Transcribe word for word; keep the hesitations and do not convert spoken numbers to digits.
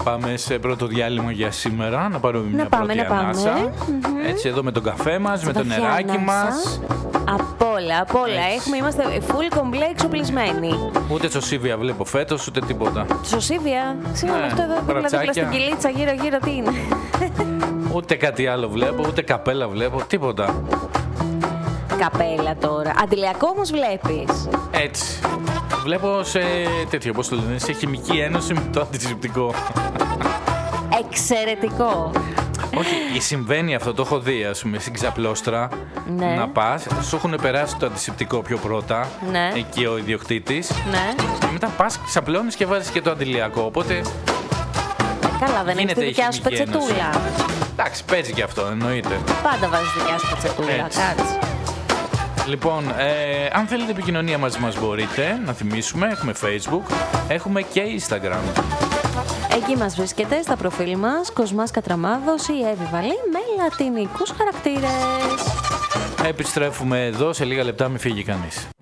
πάμε σε πρώτο διάλειμμα για σήμερα. Να πάρουμε να μια πάμε, πρώτη να ανάσα. πάμε. Έτσι εδώ με τον καφέ μας, με το νεράκι μας. Απ' όλα, απ' όλα. Έχουμε, είμαστε full complex εξοπλισμένοι. Ούτε σωσίβια βλέπω φέτος, ούτε τίποτα. Σωσίβια. Σήμερα Ναι, αυτό εδώ δίπλα δίπλα μπρατσάκια. στην κυλίτσα γύρω-γύρω τι είναι. Ούτε κάτι άλλο βλέπω, ούτε καπέλα βλέπω, τίποτα. Καπέλα τώρα. Αντιλιακό όμως βλέπεις. Έτσι. Βλέπω σε τέτοιο, πώς το λένε, σε χημική ένωση με το αντισηπτικό. Εξαιρετικό. Όχι, συμβαίνει αυτό, το έχω δει, ας πούμε, στην ξαπλώστρα. Ναι. Να πας, σου έχουν περάσει το αντισηπτικό πιο πρώτα. Ναι. Εκεί ο ιδιοκτήτης. Ναι. Και μετά πας, ξαπλώνεις και βάζεις και το αντιλιακό. Οπότε. Ε, καλά, δεν έχεις τη γίνεται η δικιά σου χημική ένωση. πετσετούλα. Εντάξει, παίζει και αυτό, εννοείται. Πάντα βάζεις δικιά σου πετσετούλα. Έτσι. Κάτσε. Λοιπόν, ε, αν θέλετε επικοινωνία μαζί μας μπορείτε να θυμίσουμε. Έχουμε Facebook, έχουμε και Instagram. Εκεί μας βρίσκεται στα προφίλ μας Κοσμάς Κατραμάδος ή Εύη Βαλή με λατινικούς χαρακτήρες. Επιστρέφουμε εδώ σε λίγα λεπτά, μην φύγει κανείς.